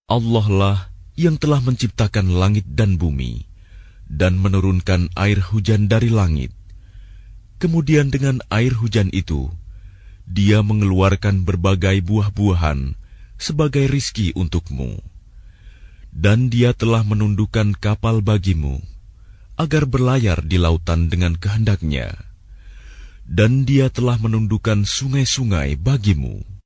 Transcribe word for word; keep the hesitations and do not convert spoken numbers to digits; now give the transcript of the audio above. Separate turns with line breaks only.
Allah lah yang telah menciptakan langit dan bumi dan menurunkan air hujan dari langit. Kemudian dengan air hujan itu, Dia mengeluarkan berbagai buah-buahan sebagai rizki untukmu. Dan Dia telah menundukkan kapal bagimu, agar berlayar di lautan dengan kehendaknya. Dan Dia telah menundukkan sungai-sungai bagimu.